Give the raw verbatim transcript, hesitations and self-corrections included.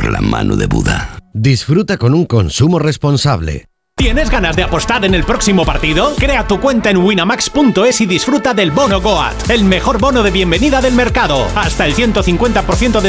por la mano de Buda. Disfruta con un consumo responsable. ¿Tienes ganas de apostar en el próximo partido? Crea tu cuenta en winamax punto es y disfruta del bono Goat, el mejor bono de bienvenida del mercado. Hasta el ciento cincuenta por ciento de